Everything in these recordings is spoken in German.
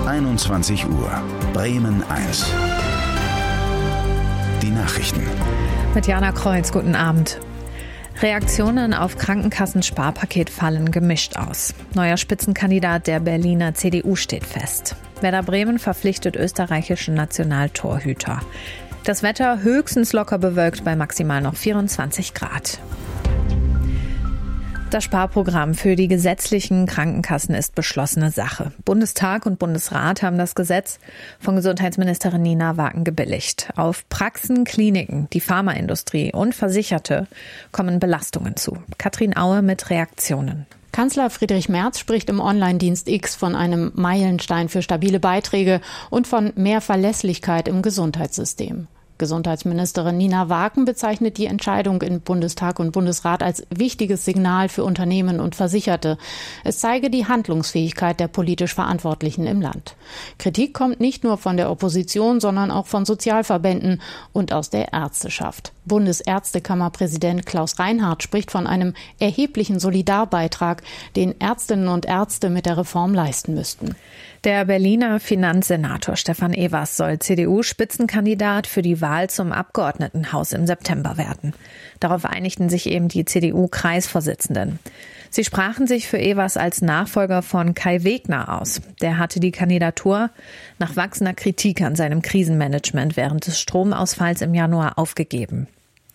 21 Uhr. Bremen 1. Die Nachrichten. Mit Jana Kreuz, guten Abend. Reaktionen auf Krankenkassen-Sparpaket fallen gemischt aus. Neuer Spitzenkandidat der Berliner CDU steht fest. Werder Bremen verpflichtet österreichischen Nationaltorhüter. Das Wetter höchstens locker bewölkt bei maximal noch 24 Grad. Das Sparprogramm für die gesetzlichen Krankenkassen ist beschlossene Sache. Bundestag und Bundesrat haben das Gesetz von Gesundheitsministerin Nina Wagen gebilligt. Auf Praxen, Kliniken, die Pharmaindustrie und Versicherte kommen Belastungen zu. Katrin Aue mit Reaktionen. Kanzler Friedrich Merz spricht im Online-Dienst X von einem Meilenstein für stabile Beiträge und von mehr Verlässlichkeit im Gesundheitssystem. Gesundheitsministerin Nina Wagen bezeichnet die Entscheidung in Bundestag und Bundesrat als wichtiges Signal für Unternehmen und Versicherte. Es zeige die Handlungsfähigkeit der politisch Verantwortlichen im Land. Kritik kommt nicht nur von der Opposition, sondern auch von Sozialverbänden und aus der Ärzteschaft. Bundesärztekammerpräsident Klaus Reinhardt spricht von einem erheblichen Solidarbeitrag, den Ärztinnen und Ärzte mit der Reform leisten müssten. Der Berliner Finanzsenator Stefan Evers soll CDU-Spitzenkandidat für die Wahl zum Abgeordnetenhaus im September werden. Darauf einigten sich eben die CDU-Kreisvorsitzenden. Sie sprachen sich für Evers als Nachfolger von Kai Wegner aus. Der hatte die Kandidatur nach wachsender Kritik an seinem Krisenmanagement während des Stromausfalls im Januar aufgegeben.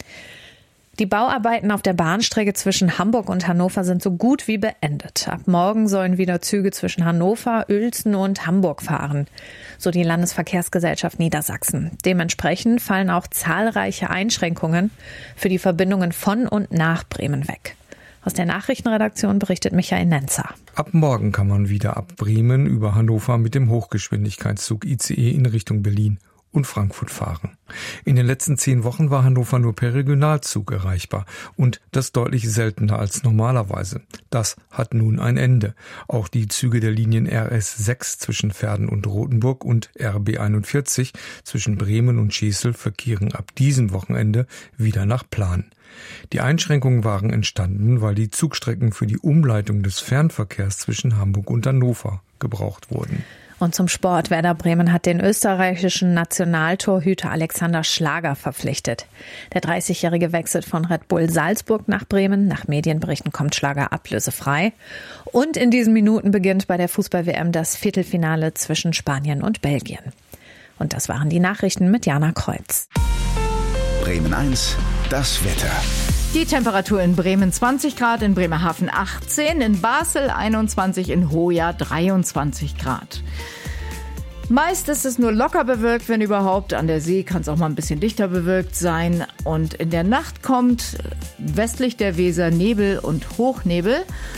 Die Bauarbeiten auf der Bahnstrecke zwischen Hamburg und Hannover sind so gut wie beendet. Ab morgen sollen wieder Züge zwischen Hannover, Uelzen und Hamburg fahren, so die Landesverkehrsgesellschaft Niedersachsen. Dementsprechend fallen auch zahlreiche Einschränkungen für die Verbindungen von und nach Bremen weg. Aus der Nachrichtenredaktion berichtet Michael Nenzer. Ab morgen kann man wieder ab Bremen über Hannover mit dem Hochgeschwindigkeitszug ICE in Richtung Berlin und Frankfurt fahren. In den letzten 10 Wochen war Hannover nur per Regionalzug erreichbar und das deutlich seltener als normalerweise. Das hat nun ein Ende. Auch die Züge der Linien RS6 zwischen Verden und Rothenburg und RB41 zwischen Bremen und Schesel verkehren ab diesem Wochenende wieder nach Plan. Die Einschränkungen waren entstanden, weil die Zugstrecken für die Umleitung des Fernverkehrs zwischen Hamburg und Hannover gebraucht wurden. Und zum Sport. Werder Bremen hat den österreichischen Nationaltorhüter Alexander Schlager verpflichtet. Der 30-Jährige wechselt von Red Bull Salzburg nach Bremen. Nach Medienberichten kommt Schlager ablösefrei. Und in diesen Minuten beginnt bei der Fußball-WM das Viertelfinale zwischen Spanien und Belgien. Und das waren die Nachrichten mit Jana Kreuz. Bremen 1, das Wetter. Die Temperatur in Bremen 20 Grad, in Bremerhaven 18, in Basel 21, in Hoya 23 Grad. Meist ist es nur locker bewölkt, wenn überhaupt. An der See kann es auch mal ein bisschen dichter bewölkt sein. Und in der Nacht kommt westlich der Weser Nebel und Hochnebel.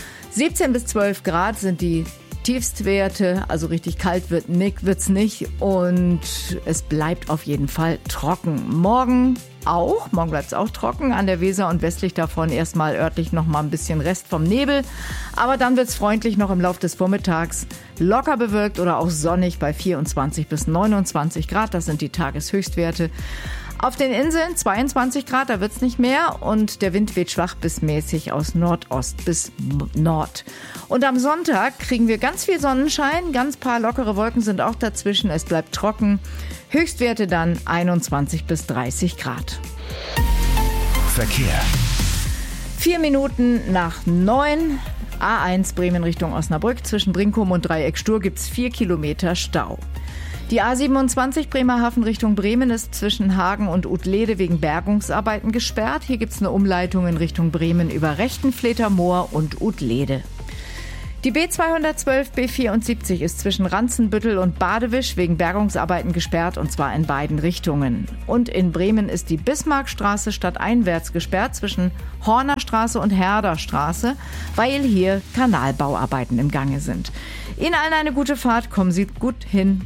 17 bis 12 Grad sind die Tiefstwerte, also richtig kalt wird's nicht. Und es bleibt auf jeden Fall trocken. Morgen bleibt es auch trocken an der Weser und westlich davon erstmal örtlich noch mal ein bisschen Rest vom Nebel. Aber dann wird es freundlich noch im Laufe des Vormittags locker bewölkt oder auch sonnig bei 24 bis 29 Grad. Das sind die Tageshöchstwerte. Auf den Inseln 22 Grad, da wird's nicht mehr und der Wind weht schwach bis mäßig aus Nordost bis Nord. Und am Sonntag kriegen wir ganz viel Sonnenschein, ganz paar lockere Wolken sind auch dazwischen, es bleibt trocken. Höchstwerte dann 21 bis 30 Grad. Verkehr. 4 Minuten nach 9. A1 Bremen Richtung Osnabrück. Zwischen Brinkum und Dreieck Stur gibt's 4 Kilometer Stau. Die A27 Bremerhaven Richtung Bremen ist zwischen Hagen und Utlede wegen Bergungsarbeiten gesperrt. Hier gibt's eine Umleitung in Richtung Bremen über Rechtenfleter Moor und Utlede. Die B212 B74 ist zwischen Ranzenbüttel und Badewisch wegen Bergungsarbeiten gesperrt und zwar in beiden Richtungen. Und in Bremen ist die Bismarckstraße stadteinwärts gesperrt zwischen Hornerstraße und Herderstraße, weil hier Kanalbauarbeiten im Gange sind. Ihnen allen eine gute Fahrt, kommen Sie gut hin.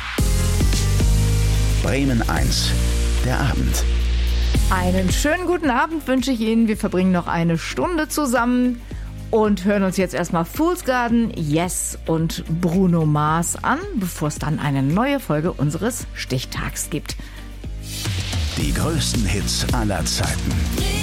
Bremen 1, der Abend. Einen schönen guten Abend wünsche ich Ihnen. Wir verbringen noch eine Stunde zusammen und hören uns jetzt erstmal Fool's Garden, Yes und Bruno Mars an, bevor es dann eine neue Folge unseres Stichtags gibt. Die größten Hits aller Zeiten.